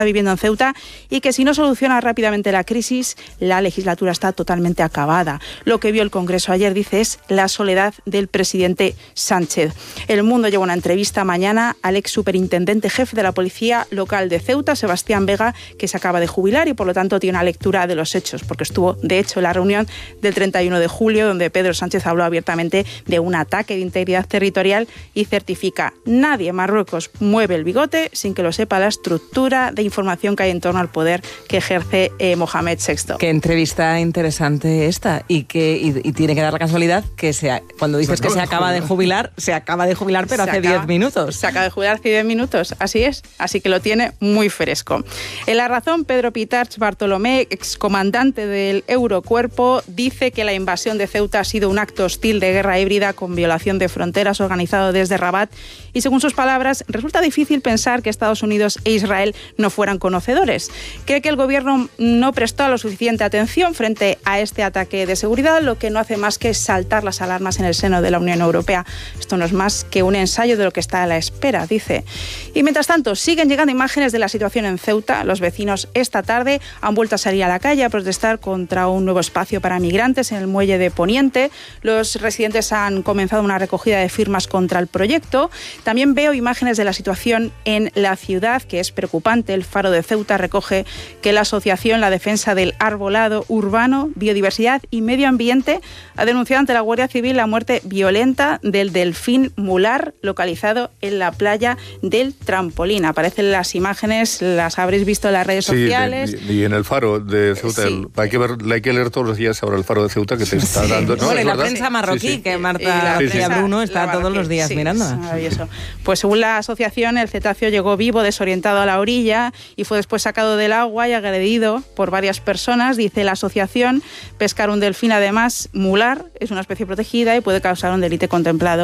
viviendo en Ceuta y que si no soluciona rápidamente la crisis, la legislatura está totalmente acabada. Lo que vio el Congreso ayer, dice, es la soledad del presidente Sánchez. El Mundo lleva una entrevista mañana al ex superintendente jefe de la Policía Local de Ceuta, Sebastián Vega, que se acaba de jubilar y por lo tanto tiene una lectura de los hechos, porque estuvo de hecho en la reunión del 31 de julio donde Pedro Sánchez habló abiertamente de un ataque de integridad territorial y certifica: nadie en Marruecos mueve el bigote sin que lo sepa la estructura de información que hay en torno al poder que ejerce Mohamed VI. Qué entrevista interesante esta y tiene que dar la casualidad que cuando dices que se acaba de jubilar pero hace 10 minutos. Se acaba de jubilar hace 10 minutos, así es, así que lo tiene muy fresco. En La Razón, Pedro Pitarch Bartolomé, excomandante del Eurocuerpo, dice que la invasión de Ceuta ha sido un acto hostil de guerra híbrida con violación de fronteras organizado desde Rabat y, según sus palabras, resulta difícil pensar que Estados Unidos e Israel no fueran conocedores. Cree que el gobierno no prestó la suficiente atención frente a este ataque de seguridad, lo que no hace más que saltar las alarmas en el seno de la Unión Europea. Esto no es más que un ensayo de lo que está a la espera, dice. Y mientras tanto, siguen llegando imágenes de la situación en Ceuta. Los vecinos esta tarde han vuelto a salir a la calle a protestar contra un nuevo espacio para migrantes en el muelle de Poniente. Los residentes han comenzado una recogida de firmas contra el proyecto. También veo imágenes de la situación en la ciudad, que es preocupante. El Faro de Ceuta recoge que la asociación La Defensa del Arbolado Urbano, Biodiversidad y Medio Ambiente ha denunciado ante la Guardia Civil la muerte violenta del delfín mular localizado en la playa del Trampolín. Aparecen las imágenes, las habréis visto en las redes sociales. Y en el Faro de Ceuta, sí. Hay que leer todos los días ahora el Faro de Ceuta que te está dando. ¿No? Bueno, y la prensa marroquí, que Marta García Bruno está todos los días mirando. Maravilloso. Pues según la asociación, el cetáceo llegó vivo, desorientado a la orilla y fue después sacado del agua y agredido por varias personas. Dice la asociación, pescar un delfín, además mular, es una especie protegida y puede causar un delito contemplado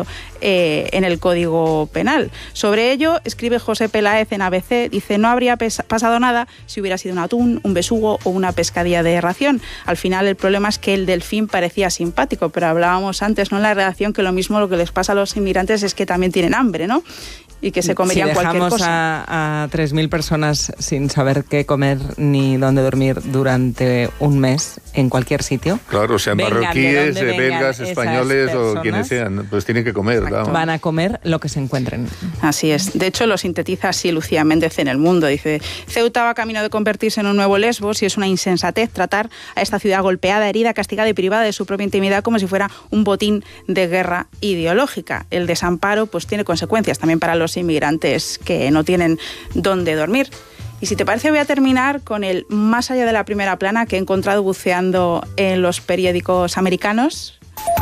en el Código Penal. Sobre ello, escribe José Peláez en ABC, dice: no habría pasado nada si hubiera sido un atún, un besugo o una pescadilla de ración. Al final el problema es que el delfín parecía simpático, pero hablábamos antes, ¿no?, en la redacción, que lo mismo lo que les pasa a los inmigrantes es que también tienen hambre, ¿no? Y que se comerían cualquier cosa. Si dejamos a 3.000 personas sin saber qué comer ni dónde dormir durante un mes en cualquier sitio. Claro, sean marroquíes, belgas, españoles o quienes sean, pues tienen que comer. Claro. Van a comer lo que se encuentren. Así es. De hecho, lo sintetiza así Lucía Méndez en El Mundo. Dice: Ceuta va camino de convertirse en un nuevo Lesbos y es una insensatez tratar a esta ciudad golpeada, herida, castigada y privada de su propia intimidad como si fuera un botín de guerra ideológica. El desamparo pues tiene consecuencias también para los inmigrantes que no tienen dónde dormir. Y si te parece, voy a terminar con el más allá de la primera plana que he encontrado buceando en los periódicos americanos.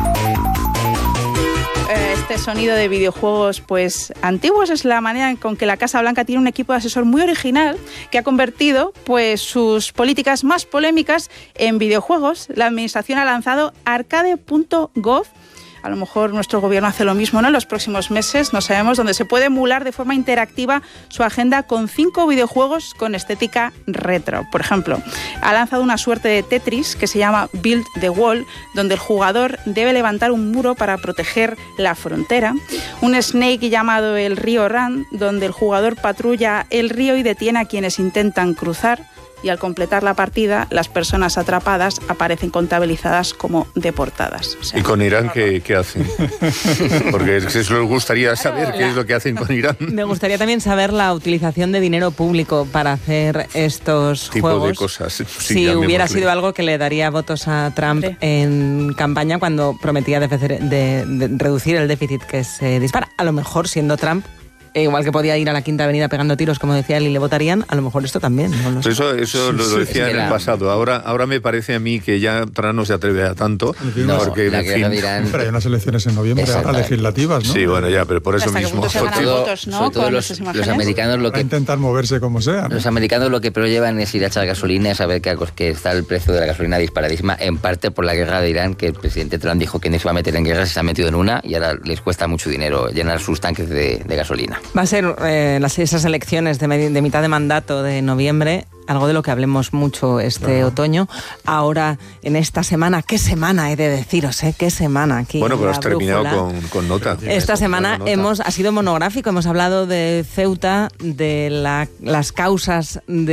Este sonido de videojuegos pues antiguos es la manera con que la Casa Blanca tiene un equipo de asesor muy original que ha convertido pues sus políticas más polémicas en videojuegos. La administración ha lanzado arcade.gov. A lo mejor nuestro gobierno hace lo mismo, ¿no? En los próximos meses, no sabemos, donde se puede emular de forma interactiva su agenda con 5 videojuegos con estética retro. Por ejemplo, ha lanzado una suerte de Tetris que se llama Build the Wall, donde el jugador debe levantar un muro para proteger la frontera. Un Snake llamado el Río Run, donde el jugador patrulla el río y detiene a quienes intentan cruzar. Y al completar la partida, las personas atrapadas aparecen contabilizadas como deportadas. O sea, ¿y con Irán qué hacen? Porque eso les gustaría saber qué es lo que hacen con Irán. Me gustaría también saber la utilización de dinero público para hacer estos tipo juegos. De cosas. Sí, si hubiera sido algo que le daría votos a Trump en campaña cuando prometía de reducir el déficit que se dispara. A lo mejor, siendo Trump, igual que podía ir a la Quinta Avenida pegando tiros, como decía él, y le votarían, a lo mejor esto también. No lo sé. Eso lo decía en el pasado. Ahora me parece a mí que ya Trump no se atreve a tanto. No, porque pero hay unas elecciones en noviembre, ahora legislativas, ¿no? Sí, bueno, ya, pero por eso mismo. Sobre todo los americanos lo que... intentar moverse como sea, ¿no? Los americanos lo que pero llevan es ir a echar gasolina, es saber que está el precio de la gasolina disparadísima, en parte por la guerra de Irán, que el presidente Trump dijo que no se iba a meter en guerra, se ha metido en una, y ahora les cuesta mucho dinero llenar sus tanques de gasolina. Va a ser esas elecciones de mitad de mandato de noviembre, algo de lo que hablemos mucho este otoño. Ahora, en esta semana, ¿qué semana he de deciros? ¿Qué semana aquí? Bueno, pero has terminado con nota. Esta semana ha sido monográfico, hemos hablado de Ceuta, de las causas de